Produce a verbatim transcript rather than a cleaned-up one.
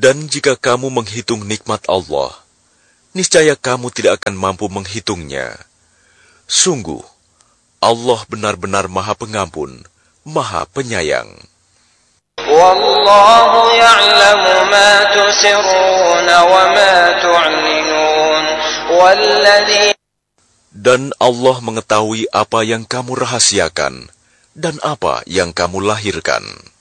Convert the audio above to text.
Dan jika kamu menghitung nikmat Allah, niscaya kamu tidak akan mampu menghitungnya. Sungguh, Allah benar-benar Maha Pengampun, Maha Penyayang. Wallahu ya'lamu ma tusirruna wa ma tu'linun walladhi. Dan Allah mengetahui apa yang kamu rahasiakan dan apa yang kamu lahirkan.